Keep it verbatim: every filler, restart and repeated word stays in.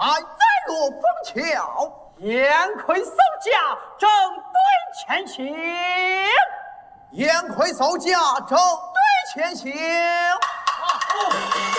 再落枫桥， 燕魁守驾正对前行。 燕魁守驾正对前行。